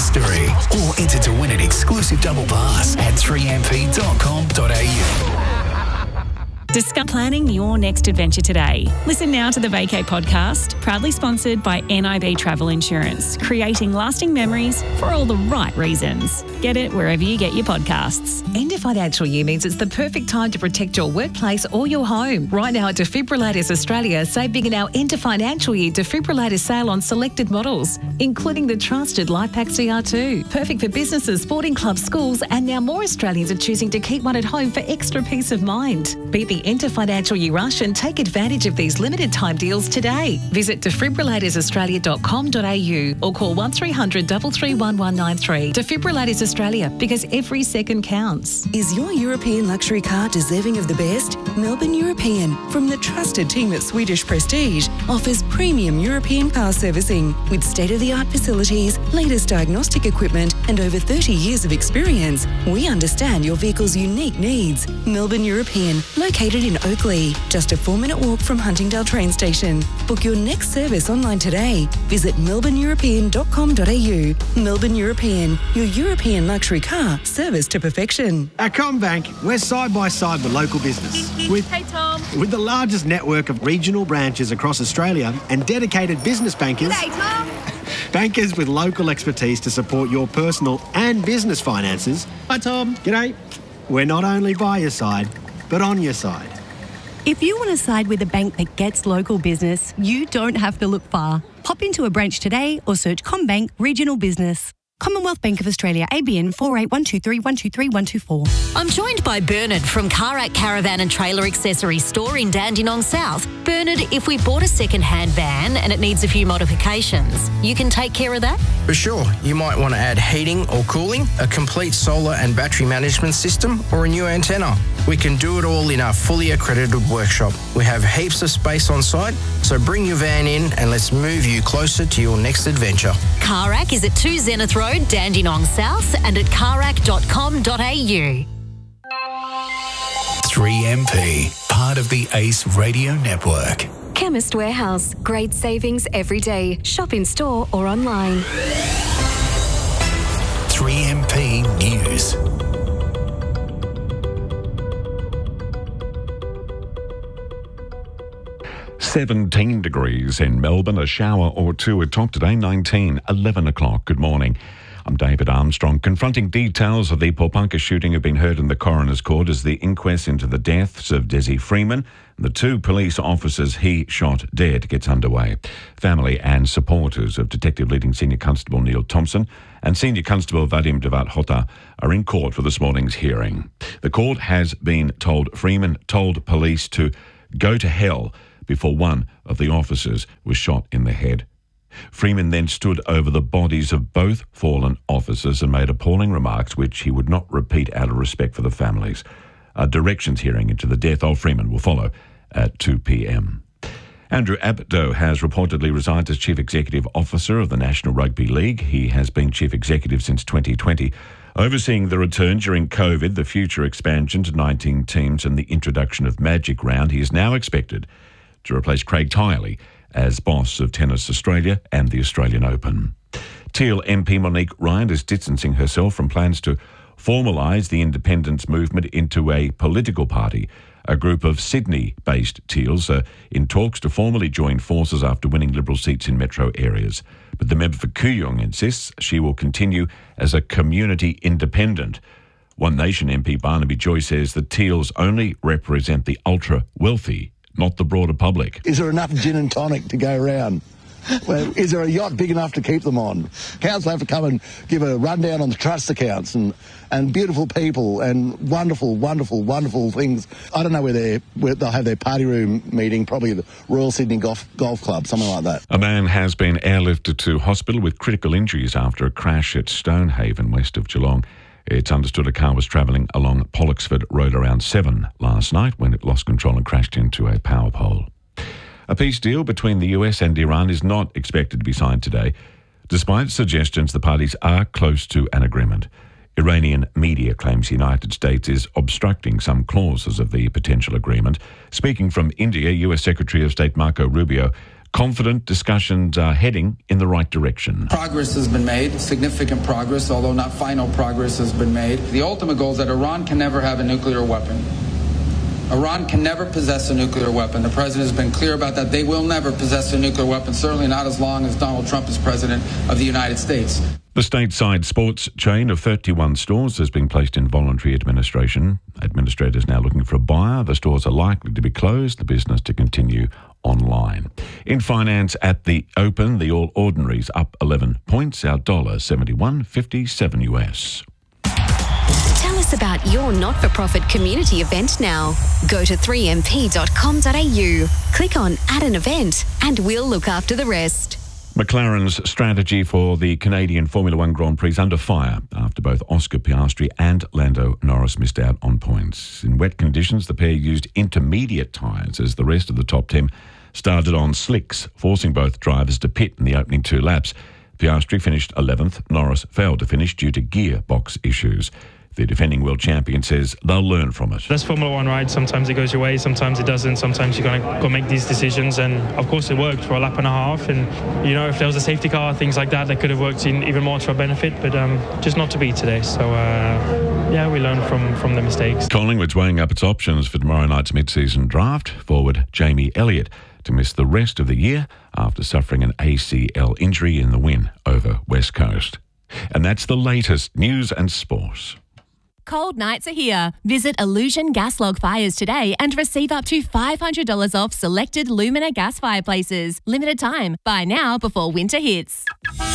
history. Or enter to win an exclusive double pass at 3mp.com.au. Discuss planning your next adventure today. Listen now to the Vacay podcast, proudly sponsored by NIB Travel Insurance, creating lasting memories for all the right reasons. Get it wherever you get your podcasts. End of financial year means it's the perfect time to protect your workplace or your home. Right now at Defibrillators Australia, save big in our end of financial year defibrillator sale on selected models, including the trusted LifePak CR2. Perfect for businesses, sporting clubs, schools, and now more Australians are choosing to keep one at home for extra peace of mind. Beat the end of financial year rush and take advantage of these limited time deals today. Visit defibrillatoraustralia.com.au or call 1300 331 193. Defibrillators Australia, because every second counts. Is your European luxury car deserving of the best? Melbourne European, from the trusted team at Swedish Prestige, offers premium European car servicing with state-of-the-art facilities, latest diagnostic equipment, and over 30 years of experience. We understand your vehicle's unique needs. Melbourne European, located in Oakley, just a 4-minute walk from Huntingdale train station. Book your next service online today. Visit melbourneeuropean.com.au. Melbourne European, your European luxury car service to perfection. At CommBank, we're side by side with local business. Hey, Tom. With the largest network of regional branches across Australia and dedicated business bankers. Hey, Tom. Bankers with local expertise to support your personal and business finances. Hi, Tom. G'day. We're not only by your side, but on your side. If you want to side with a bank that gets local business, you don't have to look far. Pop into a branch today or search CommBank Regional Business. Commonwealth Bank of Australia, ABN 481231232124. I'm joined by Bernard from Karak Caravan and Trailer Accessories store in Dandenong South. Bernard, if we bought a second-hand van and it needs a few modifications, you can take care of that? For sure. You might want to add heating or cooling, a complete solar and battery management system, or a new antenna. We can do it all in our fully accredited workshop. We have heaps of space on site, so bring your van in and let's move you closer to your next adventure. Karak is at 2 Zenith Road, Dandenong South, and at karak.com.au. 3MP, part of the ACE Radio Network. Chemist Warehouse. Great savings every day. Shop in store or online. 3MP News. "17 degrees in Melbourne, a shower or two at top today, 11 o'clock. Good morning. I'm David Armstrong. Confronting details of the Popanka shooting have been heard in the coroner's court as the inquest into the deaths of Desi Freeman and the 2 police officers he shot dead gets underway. Family and supporters of Detective Leading Senior Constable Neil Thompson and Senior Constable Vadim Devat-Hota are in court for this morning's hearing. The court has been told Freeman told police to go to hell before one of the officers was shot in the head. Freeman then stood over the bodies of both fallen officers and made appalling remarks which he would not repeat out of respect for the families. A directions hearing into the death of Freeman will follow at 2 p.m. Andrew Abdo has reportedly resigned as Chief Executive Officer of the National Rugby League. He has been Chief Executive since 2020, overseeing the return during COVID, the future expansion to 19 teams and the introduction of Magic Round. He is now expected to replace Craig Tiley as boss of Tennis Australia and the Australian Open. Teal MP Monique Ryan is distancing herself from plans to formalise the independence movement into a political party. A group of Sydney-based Teals are in talks to formally join forces after winning Liberal seats in metro areas. But the member for Kooyong insists she will continue as a community independent. One Nation MP Barnaby Joy says the Teals only represent the ultra-wealthy, not the broader public. Is there enough gin and tonic to go around? Well, is there a yacht big enough to keep them on? Council have to come and give a rundown on the trust accounts and beautiful people and wonderful, wonderful, wonderful things. I don't know where they'll have their party room meeting, probably the Royal Sydney Golf Club, something like that. A man has been airlifted to hospital with critical injuries after a crash at Stonehaven, west of Geelong. It's understood a car was travelling along Pollocksford Road around 7 last night when it lost control and crashed into a power pole. A peace deal between the US and Iran is not expected to be signed today, despite suggestions the parties are close to an agreement. Iranian media claims the United States is obstructing some clauses of the potential agreement. Speaking from India, US Secretary of State Marco Rubio confident discussions are heading in the right direction. Progress has been made, significant progress, although not final progress has been made. The ultimate goal is that Iran can never have a nuclear weapon. Iran can never possess a nuclear weapon. The president has been clear about that. They will never possess a nuclear weapon, certainly not as long as Donald Trump is president of the United States. The stateside sports chain of 31 stores has been placed in voluntary administration. Administrators now looking for a buyer. The stores are likely to be closed, the business to continue online. In finance at the Open, the All Ordinaries up 11 points, our $71.57 US. Tell us about your not-for-profit community event now. Go to 3mp.com.au, click on Add an Event, and we'll look after the rest. McLaren's strategy for the Canadian Formula One Grand Prix under fire after both Oscar Piastri and Lando Norris missed out on points. In wet conditions, the pair used intermediate tyres as the rest of the top 10 started on slicks, forcing both drivers to pit in the opening 2 laps. Piastri finished 11th. Norris failed to finish due to gearbox issues. The defending world champion says they'll learn from it. That's Formula One, right? Sometimes it goes your way, sometimes it doesn't. Sometimes you're going to go make these decisions. And, of course, it worked for a lap and a half. And, you know, if there was a safety car, things like that could have worked in even more to our benefit. But just not to be today. So, yeah, we learn from the mistakes. Collingwood's weighing up its options for tomorrow night's mid-season draft. Forward Jamie Elliott to miss the rest of the year after suffering an ACL injury in the win over West Coast. And that's the latest news and sport. Cold nights are here. Visit Illusion Gas Log Fires today and receive up to $500 off selected Lumina gas fireplaces. Limited time. Buy now before winter hits.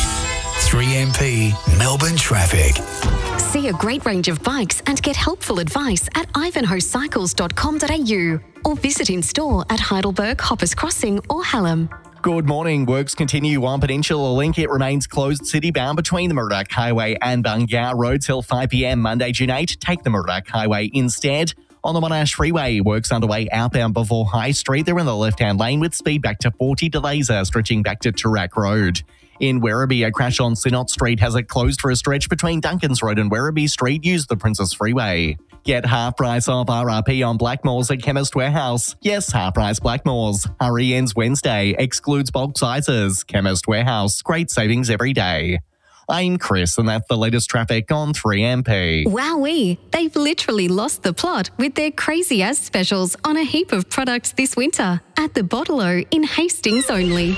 3MP Melbourne traffic. See a great range of bikes and get helpful advice at ivanhoecycles.com.au or visit in store at Heidelberg, Hoppers Crossing or Hallam. Good morning. Works continue on Peninsula Link. It remains closed city-bound between the Murdoch Highway and Bungar Road till 5 p.m. Monday, June 8. Take the Murdoch Highway instead. On the Monash Freeway, works underway outbound before High Street. They're in the left-hand lane with speed back to 40. Delays are stretching back to Toorak Road. In Werribee, a crash on Synot Street has it closed for a stretch between Duncans Road and Werribee Street. Use the Princess Freeway. Get half price off RRP on Blackmores at Chemist Warehouse. Yes, half price Blackmores. Hurry ends Wednesday. Excludes bulk sizes. Chemist Warehouse. Great savings every day. I'm Chris, and that's the latest traffic on 3MP. Wowee! They've literally lost the plot with their crazy as specials on a heap of products this winter at the Bottle-O in Hastings only.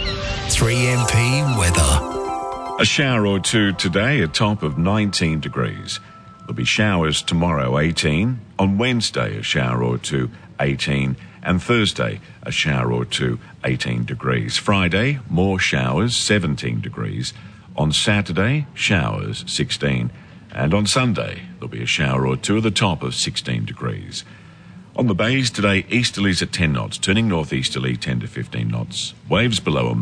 3MP weather. A shower or two today, a top of 19 degrees. There'll be showers tomorrow, 18. On Wednesday, a shower or two, 18. And Thursday, a shower or two, 18 degrees. Friday, more showers, 17 degrees. On Saturday, showers, 16. And on Sunday, there'll be a shower or two at the top of 16 degrees. On the bays today, easterlies at 10 knots, turning northeasterly 10 to 15 knots. Waves below a